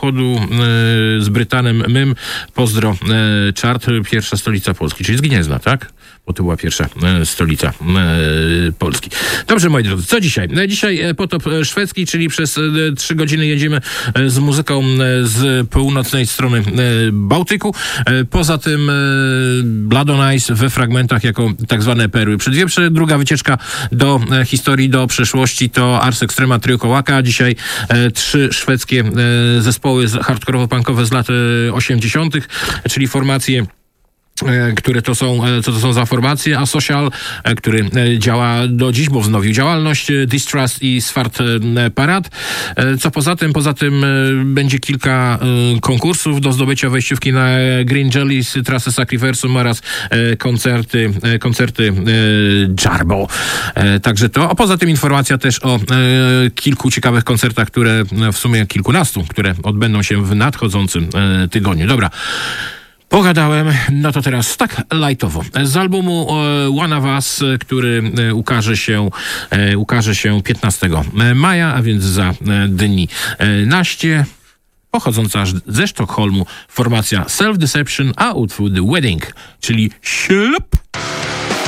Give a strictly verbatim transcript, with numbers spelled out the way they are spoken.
samochodu z Brytanem Mym. Pozdro, Czart, pierwsza stolica Polski, czyli z Gniezna, tak? Bo to była pierwsza e, stolica e, Polski. Dobrze, moi drodzy, co dzisiaj? E, dzisiaj e, potop szwedzki, czyli przez e, trzy godziny jedziemy e, z muzyką e, z północnej strony e, Bałtyku. E, poza tym e, Blood on Ice we fragmentach jako tak zwane perły przedwieprze. Druga wycieczka do e, historii, do przeszłości to Ars Extrema Trio Kołaka. Dzisiaj e, trzy szwedzkie e, zespoły hardkorowo-punkowe z lat e, osiemdziesiątych, czyli formacje które to są, co to są za formacje, a Social, który działa do dziś, bo wznowił działalność, Distrust i Swart Parad. Co poza tym, poza tym będzie kilka konkursów do zdobycia wejściówki na Green Jellies, trasę Sacriversum oraz koncerty, koncerty Jarbo. Także to, a poza tym informacja też o kilku ciekawych koncertach, które w sumie kilkunastu, które odbędą się w nadchodzącym tygodniu. Dobra. Pogadałem, no to teraz tak lightowo. Z albumu One of Us, który ukaże się, ukaże się piętnastego maja, a więc za dni naście, pochodząca ze Sztokholmu formacja Self Deception, a utwór The Wedding, czyli ślub.